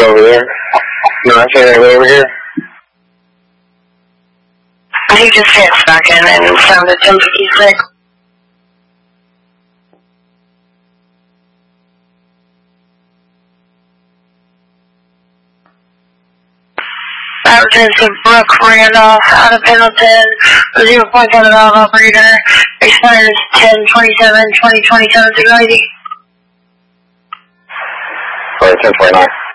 over there. No, I said anybody over here. He just hit stuck in and sounded completely sick. That was into Brooke Randolph out of Pendleton, 0.7 valve operator, expires 10/27/2027 through ID. Alright, 10/29.